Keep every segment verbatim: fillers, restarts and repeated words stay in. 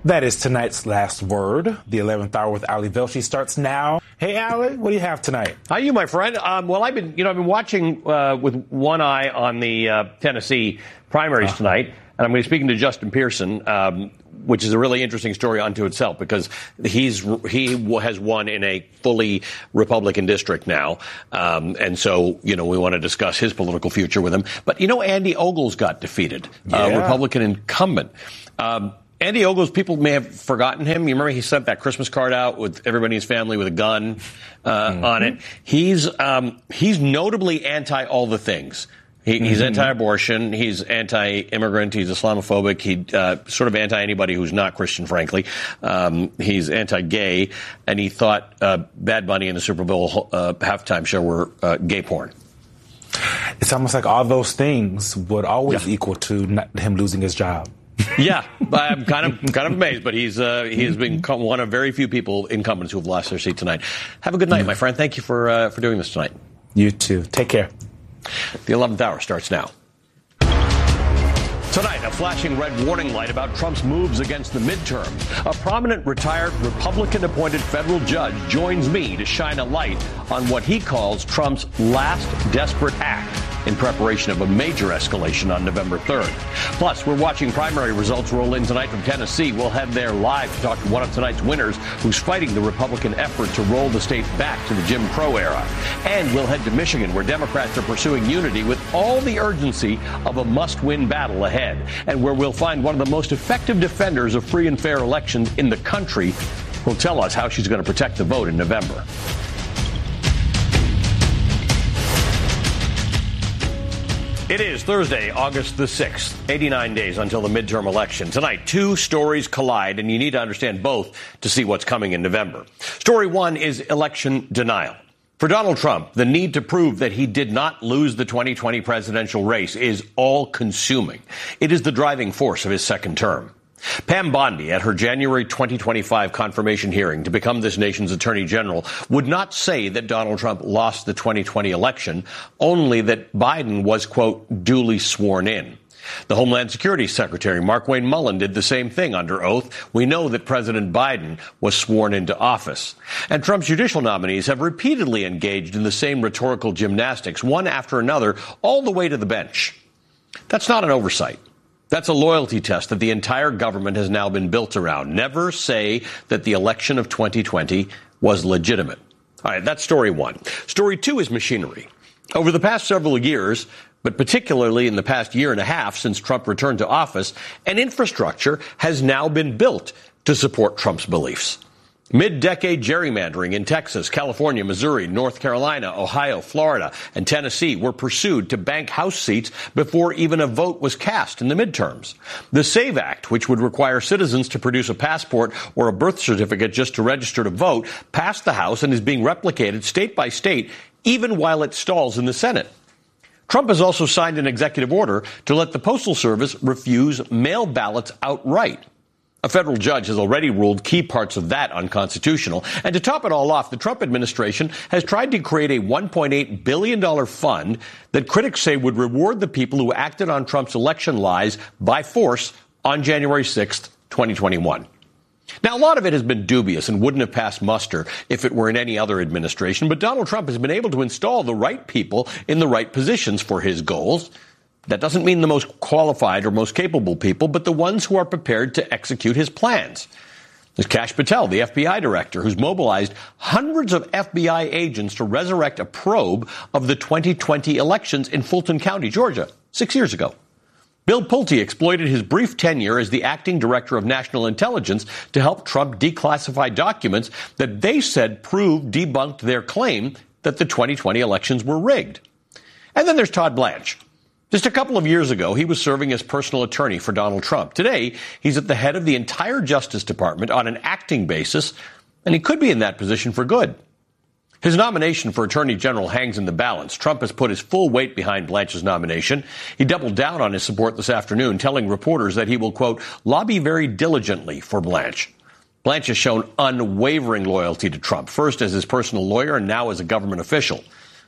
That is tonight's last word. The eleventh hour with Ali Velshi starts now. Hey, Ali, what do you have tonight? How are you, my friend? Um, well, I've been, you know, I've been watching uh, with one eye on the uh, Tennessee primaries uh-huh. tonight, and I'm going to be speaking to Justin Pearson, um, which is a really interesting story unto itself because he's he has won in a fully Republican district now, um, and so you know we want to discuss his political future with him. But you know, Andy Ogles got defeated, yeah. uh, Republican incumbent. Um, Andy Ogles, people may have forgotten him. You remember he sent that Christmas card out with everybody in his family with a gun uh, mm-hmm. on it. He's um, he's notably anti all the things. He, mm-hmm. He's anti-abortion. He's anti-immigrant. He's Islamophobic. He uh, sort of anti-anybody who's not Christian, frankly. Um, he's anti-gay, and he thought uh, Bad Bunny and the Super Bowl uh, halftime show were uh, gay porn. It's almost like all those things would always yeah. equal to not, him losing his job. Yeah, I'm kind of kind of amazed, but he's uh, he has been one of very few people incumbents who have lost their seat tonight. Have a good night, my friend. Thank you for uh, for doing this tonight. You too. Take care. The eleventh hour starts now. Tonight, a flashing red warning light about Trump's moves against the midterm. A prominent retired Republican-appointed federal judge joins me to shine a light on what he calls Trump's last desperate act in preparation of a major escalation on November third. Plus, we're watching primary results roll in tonight from Tennessee. We'll head there live to talk to one of tonight's winners who's fighting the Republican effort to roll the state back to the Jim Crow era. And we'll head to Michigan, where Democrats are pursuing unity with all the urgency of a must-win battle ahead, and where we'll find one of the most effective defenders of free and fair elections in the country who'll tell us how she's going to protect the vote in November. It is Thursday, August the sixth, eighty-nine days until the midterm election. Tonight, two stories collide, and you need to understand both to see what's coming in November. Story one is election denial. For Donald Trump, the need to prove that he did not lose the twenty twenty presidential race is all-consuming. It is the driving force of his second term. Pam Bondi, at her January twenty twenty-five confirmation hearing to become this nation's attorney general, would not say that Donald Trump lost the twenty twenty election, only that Biden was, quote, duly sworn in. The Homeland Security Secretary, Markwayne Mullin, did the same thing under oath. We know that President Biden was sworn into office. And Trump's judicial nominees have repeatedly engaged in the same rhetorical gymnastics, one after another, all the way to the bench. That's not an oversight. That's a loyalty test that the entire government has now been built around. Never say that the election of twenty twenty was legitimate. All right, that's story one. Story two is machinery. Over the past several years, but particularly in the past year and a half since Trump returned to office, an infrastructure has now been built to support Trump's beliefs. Mid-decade gerrymandering in Texas, California, Missouri, North Carolina, Ohio, Florida, and Tennessee were pursued to bank House seats before even a vote was cast in the midterms. The SAVE Act, which would require citizens to produce a passport or a birth certificate just to register to vote, passed the House and is being replicated state by state, even while it stalls in the Senate. Trump has also signed an executive order to let the Postal Service refuse mail ballots outright. A federal judge has already ruled key parts of that unconstitutional. And to top it all off, the Trump administration has tried to create a one point eight billion dollars fund that critics say would reward the people who acted on Trump's election lies by force on January sixth, twenty twenty-one. Now, a lot of it has been dubious and wouldn't have passed muster if it were in any other administration, but Donald Trump has been able to install the right people in the right positions for his goals. That doesn't mean the most qualified or most capable people, but the ones who are prepared to execute his plans. There's Kash Patel, the F B I director, who's mobilized hundreds of F B I agents to resurrect a probe of the twenty twenty elections in Fulton County, Georgia, six years ago. Bill Pulte exploited his brief tenure as the acting director of national intelligence to help Trump declassify documents that they said proved debunked their claim that the twenty twenty elections were rigged. And then there's Todd Blanche. Just a couple of years ago, he was serving as personal attorney for Donald Trump. Today, he's at the head of the entire Justice Department on an acting basis, and he could be in that position for good. His nomination for Attorney General hangs in the balance. Trump has put his full weight behind Blanche's nomination. He doubled down on his support this afternoon, telling reporters that he will, quote, lobby very diligently for Blanche. Blanche has shown unwavering loyalty to Trump, first as his personal lawyer and now as a government official.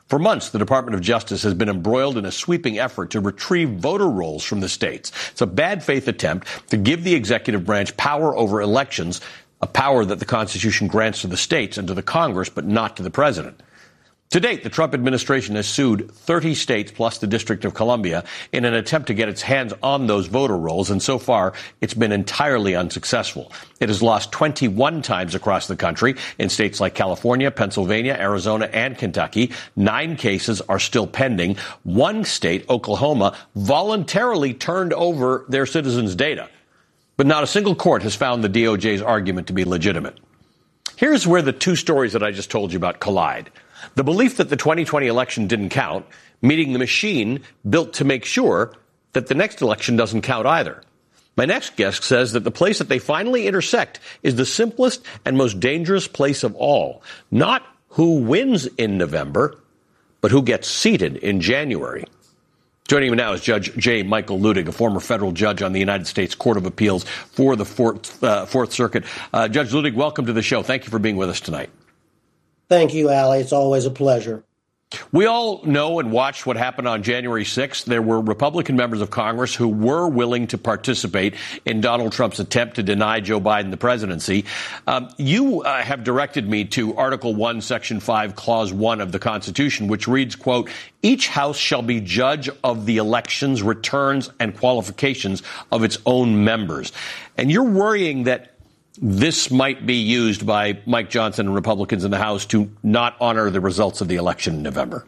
For months, the Department of Justice has been embroiled in a sweeping effort to retrieve voter rolls from the states. It's a bad faith attempt to give the executive branch power over elections, a power that the Constitution grants to the states and to the Congress, but not to the president. To date, the Trump administration has sued thirty states plus the District of Columbia in an attempt to get its hands on those voter rolls, and so far, it's been entirely unsuccessful. It has lost twenty-one times across the country in states like California, Pennsylvania, Arizona, and Kentucky. Nine cases are still pending. One state, Oklahoma, voluntarily turned over their citizens' data. But not a single court has found the D O J's argument to be legitimate. Here's where the two stories that I just told you about collide. The belief that the twenty twenty election didn't count, meeting the machine built to make sure that the next election doesn't count either. My next guest says that the place that they finally intersect is the simplest and most dangerous place of all. Not who wins in November, but who gets seated in January. Joining me now is Judge J. Michael Luttig, a former federal judge on the United States Court of Appeals for the Fourth, uh, Fourth Circuit. Uh, Judge Luttig, welcome to the show. Thank you for being with us tonight. Thank you, Ali. It's always a pleasure. We all know and watched what happened on January sixth. There were Republican members of Congress who were willing to participate in Donald Trump's attempt to deny Joe Biden the presidency. Um, you uh, have directed me to Article one, Section five, Clause one of the Constitution, which reads, quote, each house shall be judge of the elections, returns, and qualifications of its own members. And you're worrying that this might be used by Mike Johnson and Republicans in the House to not honor the results of the election in November.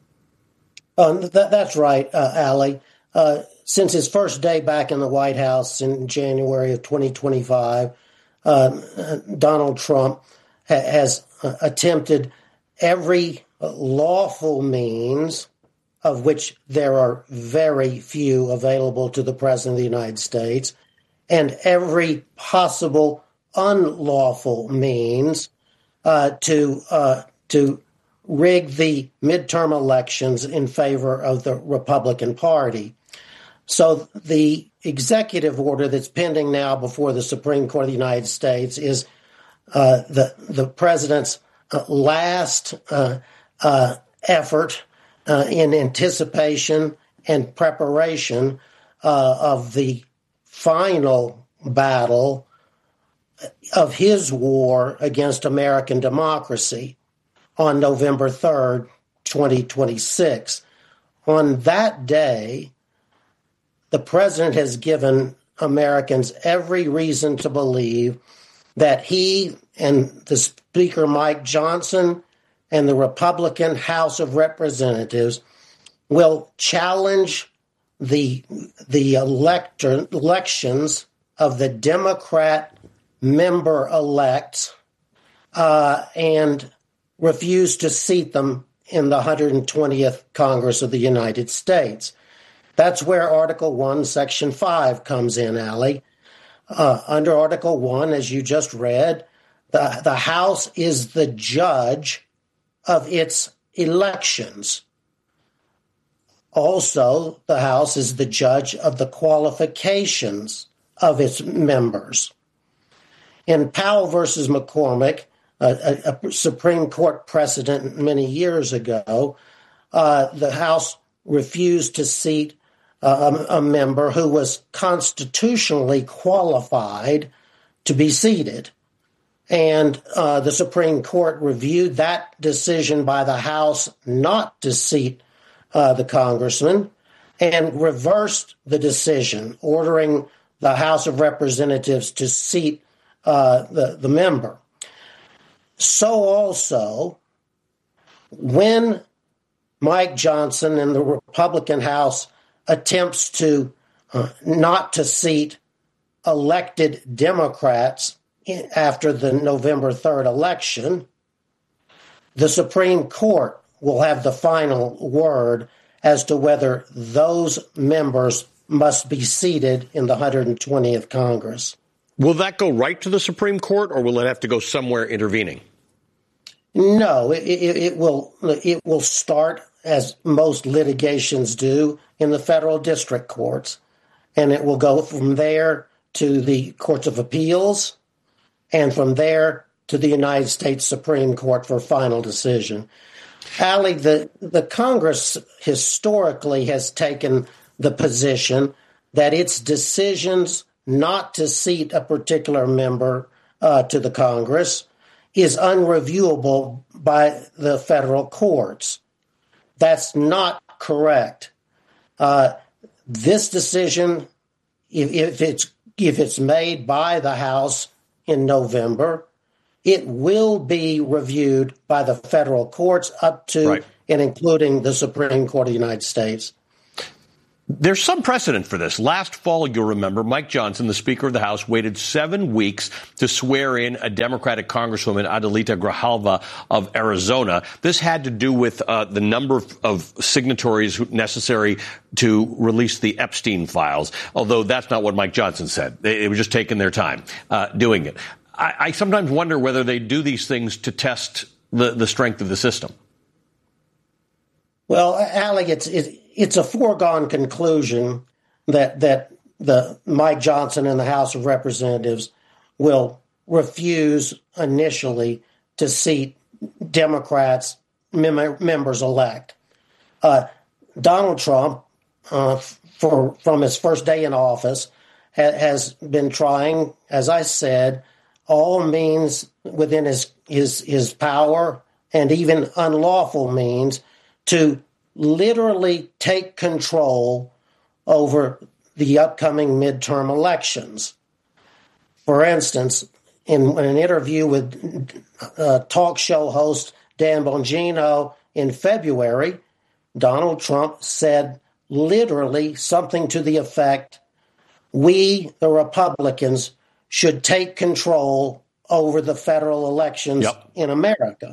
Um, that, that's right, uh, Ali. Uh, since his first day back in the White House in January of twenty twenty-five, uh, Donald Trump ha- has uh, attempted every lawful means, of which there are very few available to the President of the United States, and every possible unlawful means uh, to uh, to rig the midterm elections in favor of the Republican Party. So the executive order that's pending now before the Supreme Court of the United States is uh, the the president's uh, last uh, uh, effort uh, in anticipation and preparation uh, of the final battle of his war against American democracy on November third, twenty twenty-six. On that day, the president has given Americans every reason to believe that he and the Speaker Mike Johnson and the Republican House of Representatives will challenge the, the elector, elections of the Democrat member-elects uh, and refuse to seat them in the one hundred twentieth Congress of the United States. That's where Article one, Section five comes in, Ali. Uh, under Article one, as you just read, the, the House is the judge of its elections. Also, the House is the judge of the qualifications of its members. In Powell versus McCormick, a, a Supreme Court precedent many years ago, uh, the House refused to seat uh, a, a member who was constitutionally qualified to be seated. And uh, the Supreme Court reviewed that decision by the House not to seat uh, the congressman and reversed the decision, ordering the House of Representatives to seat uh, the, the member. So also, when Mike Johnson and the Republican House attempts to uh, not to seat elected Democrats in, after the November third election, the Supreme Court will have the final word as to whether those members must be seated in the one hundred twentieth Congress. Will that go right to the Supreme Court, or will it have to go somewhere intervening? No, it, it, it will. It will start, as most litigations do, in the federal district courts, and it will go from there to the courts of appeals, and from there to the United States Supreme Court for final decision. Ali, the, the Congress historically has taken the position that its decisions not to seat a particular member uh, to the Congress is unreviewable by the federal courts. That's not correct. Uh, this decision, if, if it's if it's made by the House in November, it will be reviewed by the federal courts up to right. and including the Supreme Court of the United States. There's some precedent for this. Last fall, you'll remember, Mike Johnson, the Speaker of the House, waited seven weeks to swear in a Democratic Congresswoman, Adelita Grijalva of Arizona. This had to do with uh, the number of, of signatories necessary to release the Epstein files, although that's not what Mike Johnson said. They, they were just taking their time uh, doing it. I, I sometimes wonder whether they do these things to test the, the strength of the system. Well, Alec, it's it, it's a foregone conclusion that that the Mike Johnson and the House of Representatives will refuse initially to seat Democrats mem- members elect. Uh, Donald Trump, uh, for from his first day in office, ha- has been trying, as I said, all means within his his his power and even unlawful means to literally take control over the upcoming midterm elections. For instance, in, in an interview with uh, talk show host Dan Bongino in February, Donald Trump said literally something to the effect, we, the Republicans, should take control over the federal elections yep. in America.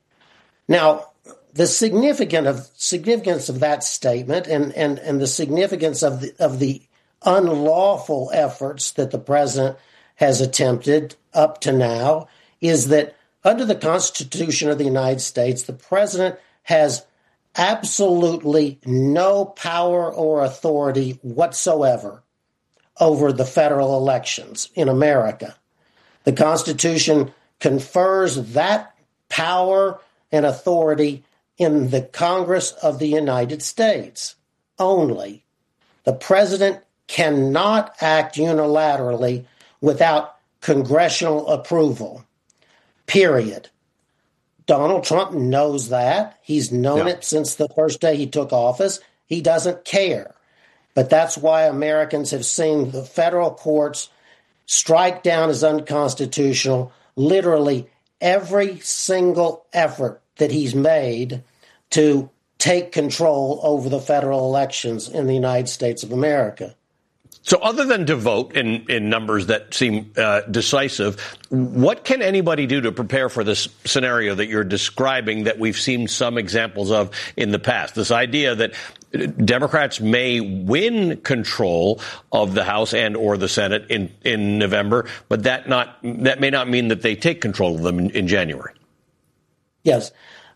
Now, the significant of, significance of that statement and, and, and the significance of the, of the unlawful efforts that the president has attempted up to now is that under the Constitution of the United States, the president has absolutely no power or authority whatsoever over the federal elections in America. The Constitution confers that power and authority in the Congress of the United States only. The president cannot act unilaterally without congressional approval, period. Donald Trump knows that. He's known yeah. it since the first day he took office. He doesn't care. But that's why Americans have seen the federal courts strike down as unconstitutional literally every single effort that he's made to take control over the federal elections in the United States of America. So other than to vote in, in numbers that seem uh, decisive, what can anybody do to prepare for this scenario that you're describing that we've seen some examples of in the past? This idea that Democrats may win control of the House and or the Senate in, in November, but that not that may not mean that they take control of them in, in January. Yes.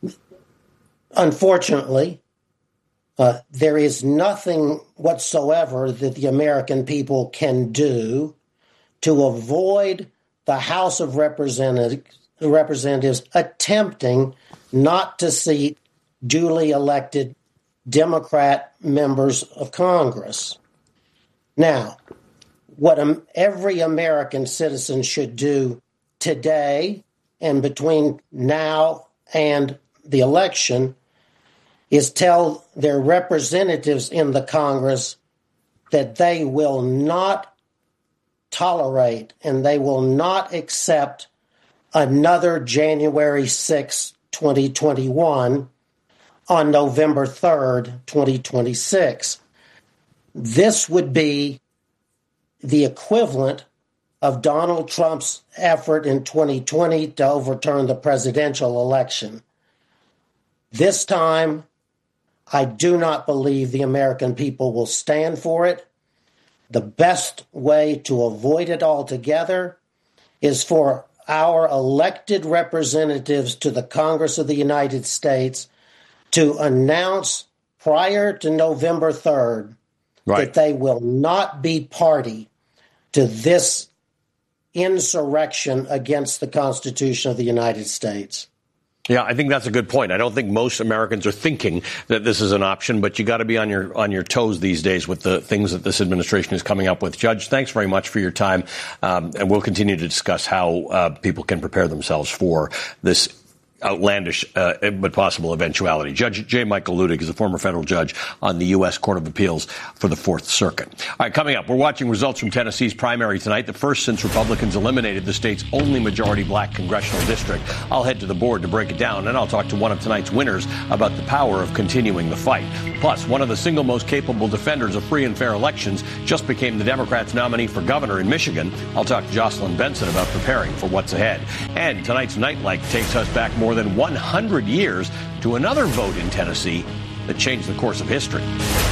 Unfortunately, uh, there is nothing whatsoever that the American people can do to avoid the House of Representatives, Representatives attempting not to seat duly elected Democrat members of Congress. Now, what um, every American citizen should do today and between now and the election is tell their representatives in the Congress that they will not tolerate and they will not accept another January sixth, twenty twenty-one on November third, twenty twenty-six. This would be the equivalent of Donald Trump's effort in twenty twenty to overturn the presidential election. This time, I do not believe the American people will stand for it. The best way to avoid it altogether is for our elected representatives to the Congress of the United States to announce prior to November third right. that they will not be party to this insurrection against the Constitution of the United States. Yeah, I think that's a good point. I don't think most Americans are thinking that this is an option, but you got to be on your on your toes these days with the things that this administration is coming up with. Judge, thanks very much for your time, um, and we'll continue to discuss how uh, people can prepare themselves for this outlandish uh, but possible eventuality. Judge J. Michael Luttig is a former federal judge on the U S Court of Appeals for the Fourth Circuit. All right, coming up, we're watching results from Tennessee's primary tonight, the first since Republicans eliminated the state's only majority black congressional district. I'll head to the board to break it down, and I'll talk to one of tonight's winners about the power of continuing the fight. Plus, one of the single most capable defenders of free and fair elections just became the Democrats' nominee for governor in Michigan. I'll talk to Jocelyn Benson about preparing for what's ahead. And tonight's Nightlight takes us back more than one hundred years to another vote in Tennessee that changed the course of history.